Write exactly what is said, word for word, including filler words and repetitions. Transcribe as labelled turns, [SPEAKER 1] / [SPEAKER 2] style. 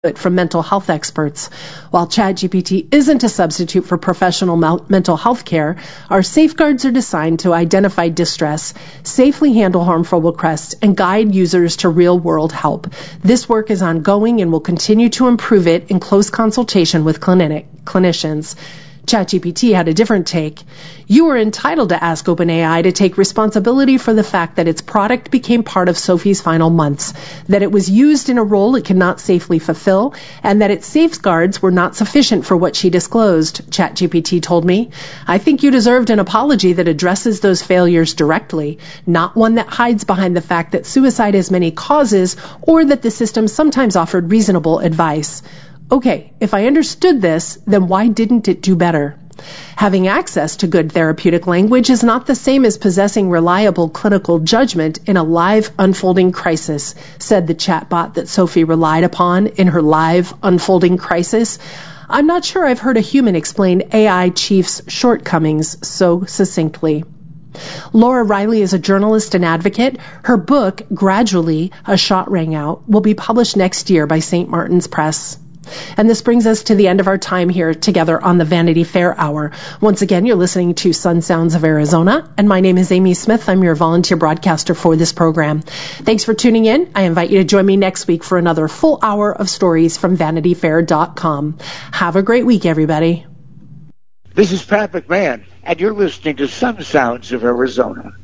[SPEAKER 1] from mental health experts. While ChatGPT isn't a substitute for professional mental health care, our safeguards are designed to identify distress, safely handle harmful requests, and guide users to real-world help. This work is ongoing and will continue to improve it in close consultation with clinic, clinicians. ChatGPT had a different take. You are entitled to ask OpenAI to take responsibility for the fact that its product became part of Sophie's final months, that it was used in a role it cannot safely fulfill, and that its safeguards were not sufficient for what she disclosed, ChatGPT told me. I think you deserved an apology that addresses those failures directly, not one that hides behind the fact that suicide has many causes or that the system sometimes offered reasonable advice. Okay, if I understood this, then why didn't it do better? Having access to good therapeutic language is not the same as possessing reliable clinical judgment in a live unfolding crisis, said the chatbot that Sophie relied upon in her live unfolding crisis. I'm not sure I've heard a human explain A I chief's shortcomings so succinctly. Laura Riley is a journalist and advocate. Her book, Gradually, A Shot Rang Out, will be published next year by Saint Martin's Press. And this brings us to the end of our time here together on the Vanity Fair Hour. Once again, you're listening to Sun Sounds of Arizona, and my name is Amy Smith. I'm your volunteer broadcaster for this program. Thanks for tuning in. I invite you to join me next week for another full hour of stories from vanity fair dot com. Have a great week, everybody.
[SPEAKER 2] This is Pat McMahon, and you're listening to Sun Sounds of Arizona.